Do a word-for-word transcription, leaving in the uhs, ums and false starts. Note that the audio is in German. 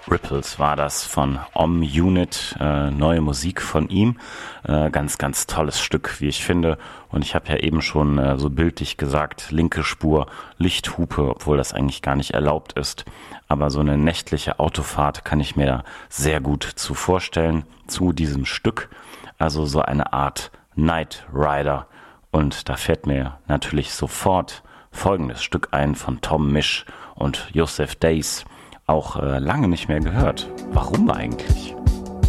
Ripples war das von Om Unit, äh, neue Musik von ihm, äh, ganz, ganz tolles Stück, wie ich finde. Und ich habe ja eben schon äh, so bildlich gesagt, linke Spur, Lichthupe, obwohl das eigentlich gar nicht erlaubt ist. Aber so eine nächtliche Autofahrt kann ich mir sehr gut zu vorstellen zu diesem Stück. Also so eine Art Night Rider. Und da fährt mir natürlich sofort folgendes Stück ein von Tom Misch und Joseph Days. Auch äh, lange nicht mehr gehört. Warum eigentlich?